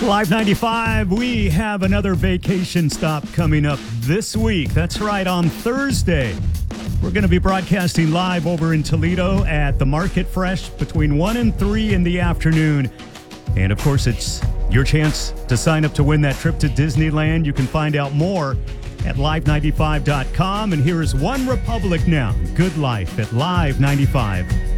Live 95, we have another vacation stop coming up this week. That's right, on Thursday. We're going to be broadcasting live over in Toledo at the Market Fresh between 1 and 3 in the afternoon. And of course, it's your chance to sign up to win that trip to Disneyland. You can find out more at live95.com. And here is One Republic now. Good Life at Live 95.